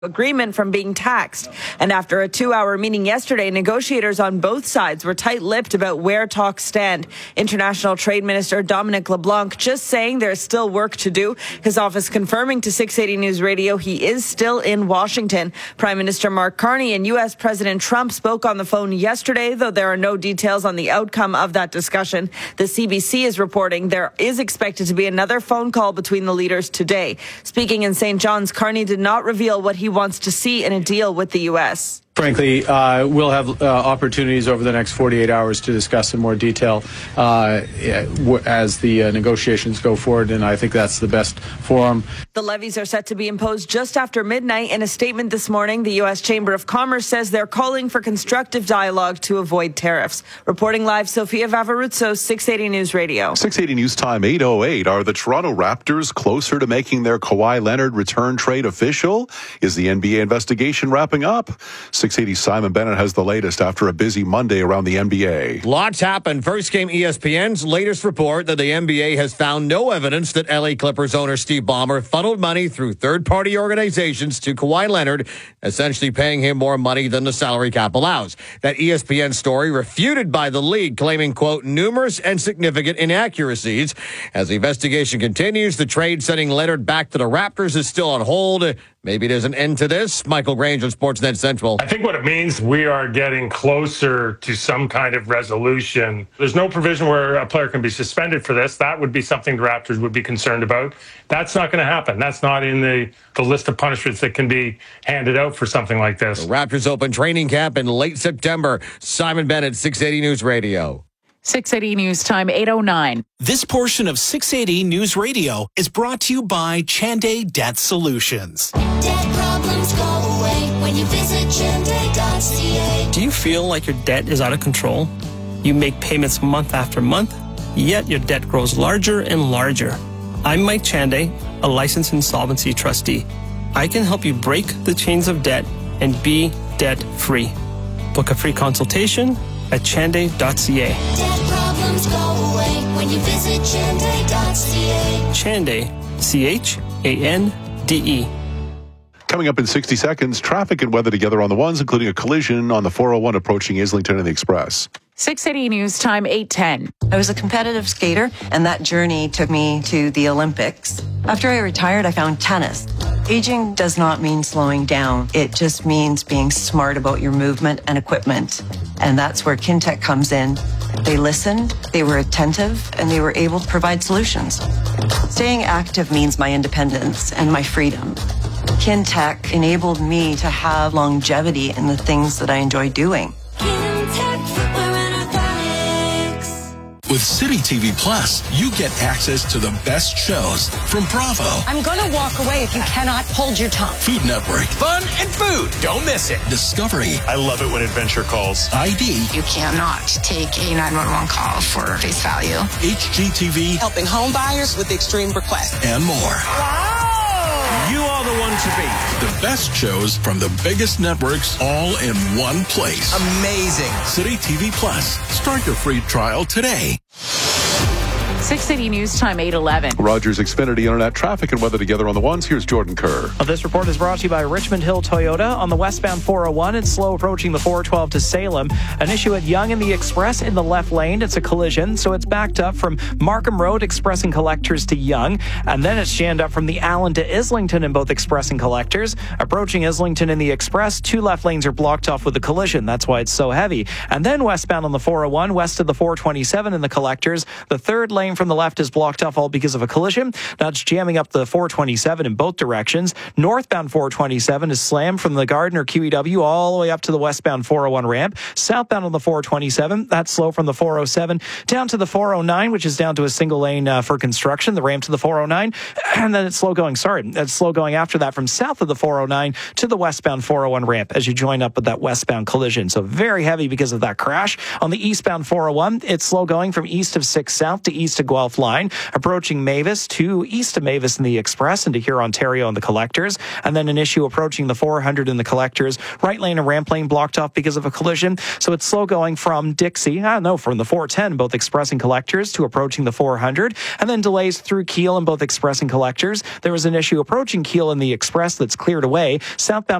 agreement from being taxed. And after a 2-hour meeting yesterday, negotiators on both sides were tight-lipped about where talks stand. International Trade Minister Dominic LeBlanc just saying there's still work to do. His office confirming to 680 News Radio he is still in Washington. Prime Minister Mark Carney and U.S. President Trump spoke on the phone yesterday, though there are no details on the outcome of that discussion. The CBC is reporting there is expected to be another phone call between the leaders today. Speaking in St. John's, Carney did not reveal what he wants to see in a deal with the U.S. Frankly, we'll have opportunities over the next 48 hours to discuss in more detail as the negotiations go forward, and I think that's the best forum. The levies are set to be imposed just after midnight. In a statement this morning, the U.S. Chamber of Commerce says they're calling for constructive dialogue to avoid tariffs. Reporting live, Sofia Vavaruzzo, 680 News Radio. 680 News Time, 8:08. Are the Toronto Raptors closer to making their Kawhi Leonard return trade official? Is the NBA investigation wrapping up? 680 Simon Bennett has the latest after a busy Monday around the NBA. Lots happened. First came ESPN's latest report that the NBA has found no evidence that LA Clippers owner Steve Ballmer funneled money through third-party organizations to Kawhi Leonard, essentially paying him more money than the salary cap allows. That ESPN story refuted by the league, claiming, quote, numerous and significant inaccuracies. As the investigation continues, the trade sending Leonard back to the Raptors is still on hold. Maybe there's an end to this. Michael Grange on Sportsnet Central. I think what it means, we are getting closer to some kind of resolution. There's no provision where a player can be suspended for this. That would be something the Raptors would be concerned about. That's not going to happen. That's not in the list of punishments that can be handed out for something like this. The Raptors open training camp in late September. Simon Bennett, 680 News Radio. 680 News Time, 8:09. This portion of 680 News Radio is brought to you by Chanday Debt Solutions. Debt problems go away when you visit Chanday.ca. Do you feel like your debt is out of control? You make payments month after month, yet your debt grows larger and larger. I'm Mike Chanday, a licensed insolvency trustee. I can help you break the chains of debt and be debt-free. Book a free consultation at chanday.ca. Debt problems go away when you visit Chanday.ca. Chanday, C-H-A-N-D-E. Coming up in 60 seconds, traffic and weather together on the ones, including a collision on the 401 approaching Islington and the Express. 680 News Time, 8:10. I was a competitive skater, and that journey took me to the Olympics. After I retired, I found tennis. Aging does not mean slowing down. It just means being smart about your movement and equipment. And that's where Kintec comes in. They listened, they were attentive, and they were able to provide solutions. Staying active means my independence and my freedom. Kintec enabled me to have longevity in the things that I enjoy doing. With City TV Plus, you get access to the best shows from Bravo. I'm going to walk away if you cannot hold your tongue. Food Network. Fun and food. Don't miss it. Discovery. I love it when adventure calls. ID. You cannot take a 911 call for face value. HGTV. Helping home buyers with extreme requests. And more. Wow! You are the one to beat. The best shows from the biggest networks all in one place. Amazing. City TV Plus. Start your free trial today. 680 News Time, 8:11. Rogers Xfinity Internet traffic and weather together on the ones. Here's Jordan Kerr. This report is brought to you by Richmond Hill Toyota. On the westbound 401, it's slow approaching the 412 to Salem. An issue at Yonge and the Express in the left lane. It's a collision, so it's backed up from Markham Road, Express and Collectors to Yonge. And then it's jammed up from the Allen to Islington in both Express and Collectors. Approaching Islington in the Express, 2 left lanes are blocked off with a collision. That's why it's so heavy. And then westbound on the 401, west of the 427 in the Collectors, the third lane from the left is blocked off all because of a collision. That's jamming up the 427 in both directions. Northbound 427 is slammed from the Gardiner QEW all the way up to the westbound 401 ramp. Southbound on the 427, that's slow from the 407 down to the 409, which is down to a single lane for construction, the ramp to the 409. And then it's slow going, that's slow going after that from south of the 409 to the westbound 401 ramp as you join up with that westbound collision. So very heavy because of that crash. On the eastbound 401, it's slow going from east of 6 South to east of Guelph line, approaching Mavis to east of Mavis in the Express into here, Ontario in the Collectors. And then an issue approaching the 400 in the Collectors. Right lane and ramp lane blocked off because of a collision. So it's slow going from Dixie, from the 410, both Express and Collectors, to approaching the 400. And then delays through Kiel in both Express and Collectors. There was an issue approaching Kiel in the Express that's cleared away. Southbound